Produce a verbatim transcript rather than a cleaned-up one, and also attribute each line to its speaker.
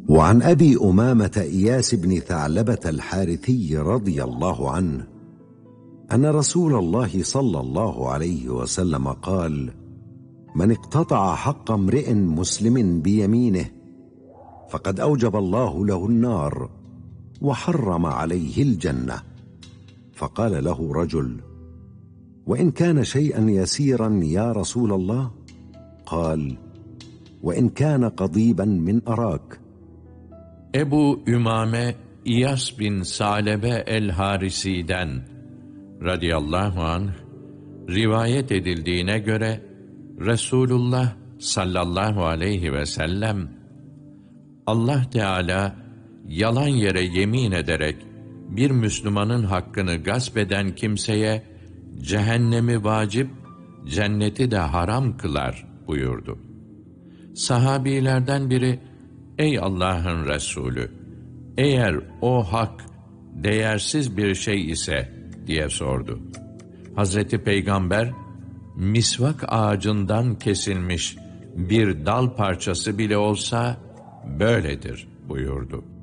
Speaker 1: وعن أبي أمامة إياس بن ثعلبة الحارثي رضي الله عنه أن رسول الله صلى الله عليه وسلم قال: من اقتطع حق امرئ مسلم بيمينه فقد أوجب الله له النار وحرم عليه الجنة. فقال له رجل: وإن كان شيئا يسيرا يا رسول الله؟ قال: وإن كان قضيبا من أراك.
Speaker 2: Ebu Ümame İyas bin Salebe el-Harisi'den radıyallahu anh rivayet edildiğine göre Resulullah sallallahu aleyhi ve sellem, Allah Teala yalan yere yemin ederek bir Müslümanın hakkını gasp eden kimseye cehennemi vacip, cenneti de haram kılar buyurdu. Sahabilerden biri, ey Allah'ın Resulü, eğer o hak değersiz bir şey ise diye sordu. Hazreti Peygamber, misvak ağacından kesilmiş bir dal parçası bile olsa böyledir buyurdu.